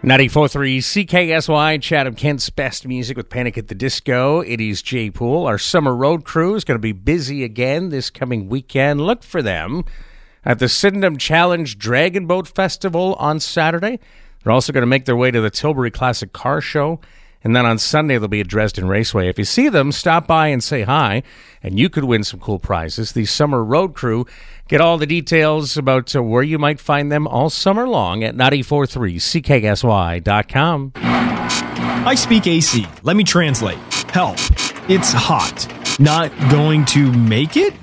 94.3 CKSY, Chatham Kent's best music with Panic at the Disco. It is Jay Poole. Our summer road crew is going to be busy again this coming weekend. Look for them at the Sydenham Challenge Dragon Boat Festival on Saturday. They're also going to make their way to the Tilbury Classic Car Show. And then on Sunday, they'll be at Dresden Raceway. If you see them, stop by and say hi, and you could win some cool prizes. The summer road crew. Get all the details about where you might find them all summer long at 943CKSY.com. I speak AC. Let me translate. Help. It's hot. Not going to make it?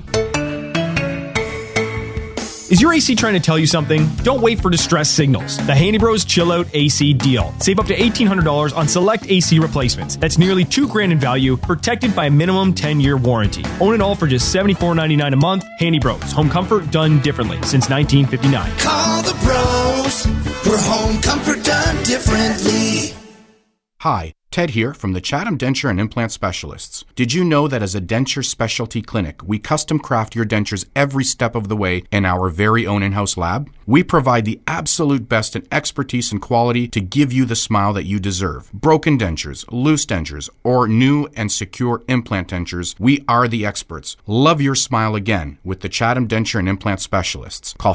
Is your AC trying to tell you something? Don't wait for distress signals. The Handy Bros Chill Out AC deal. Save up to $1,800 on select AC replacements. That's nearly $2,000 in value, protected by a minimum 10-year warranty. Own it all for just $74.99 a month. Handy Bros. Home comfort done differently since 1959. Call the pros for home comfort done differently. Hi, Ted here from the Chatham Denture and Implant Specialists. Did you know that as a denture specialty clinic, we custom craft your dentures every step of the way in our very own in-house lab? We provide the absolute best in expertise and quality to give you the smile that you deserve. Broken dentures, loose dentures, or new and secure implant dentures, we are the experts. Love your smile again with the Chatham Denture and Implant Specialists. Call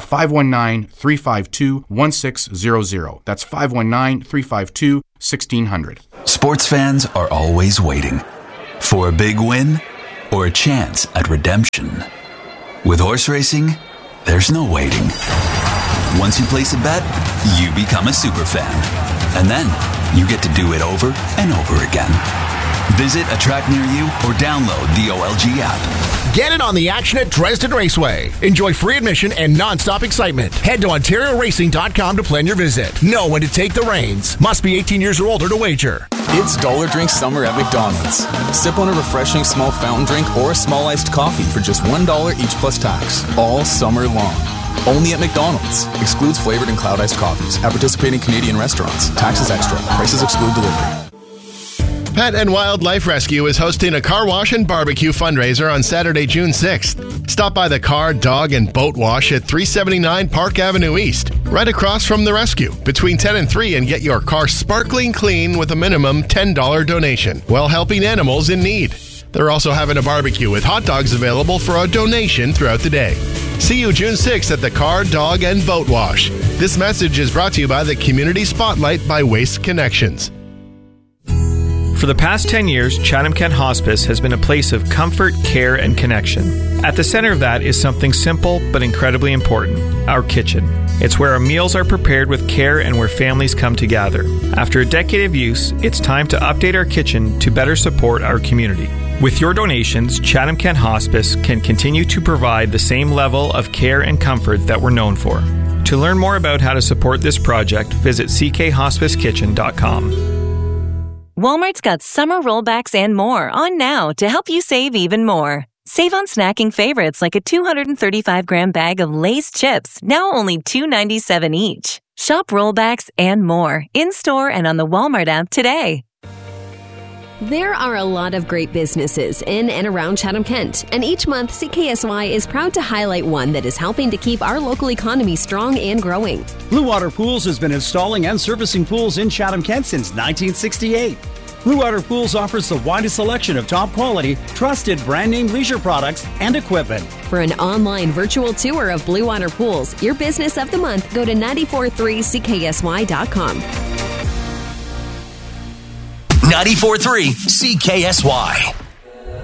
519-352-1600. That's 519-352-1600. Sports fans are always waiting for a big win or a chance at redemption. With horse racing, there's no waiting. Once you place a bet, you become a super fan. And then you get to do it over and over again. Visit a track near you or download the OLG app. Get in on the action at Dresden Raceway. Enjoy free admission and non-stop excitement. Head to OntarioRacing.com to plan your visit. Know when to take the reins. Must be 18 years or older to wager. It's Dollar Drink Summer at McDonald's. Sip on a refreshing small fountain drink or a small iced coffee for just $1 each plus tax. All summer long. Only at McDonald's. Excludes flavored and cloud iced coffees. At participating Canadian restaurants. Taxes extra. Prices exclude delivery. Pet and Wildlife Rescue is hosting a car wash and barbecue fundraiser on Saturday, June 6th. Stop by the Car, Dog, and Boat Wash at 379 Park Avenue East, right across from the rescue, between 10 and 3, and get your car sparkling clean with a minimum $10 donation, while helping animals in need. They're also having a barbecue with hot dogs available for a donation throughout the day. See you June 6th at the Car, Dog, and Boat Wash. This message is brought to you by the Community Spotlight by Waste Connections. For the past 10 years, Chatham Kent Hospice has been a place of comfort, care, and connection. At the center of that is something simple but incredibly important: our kitchen. It's where our meals are prepared with care and where families come to gather. After a decade of use, it's time to update our kitchen to better support our community. With your donations, Chatham Kent Hospice can continue to provide the same level of care and comfort that we're known for. To learn more about how to support this project, visit ckhospicekitchen.com. Walmart's got summer rollbacks and more on now to help you save even more. Save on snacking favorites like a 235-gram bag of Lay's chips, now only $2.97 each. Shop rollbacks and more in-store and on the Walmart app today. There are a lot of great businesses in and around Chatham-Kent, and each month CKSY is proud to highlight one that is helping to keep our local economy strong and growing. Blue Water Pools has been installing and servicing pools in Chatham-Kent since 1968. Blue Water Pools offers the widest selection of top quality, trusted brand name leisure products and equipment. For an online virtual tour of Blue Water Pools, your business of the month, go to 943CKSY.com. 94.3 CKSY.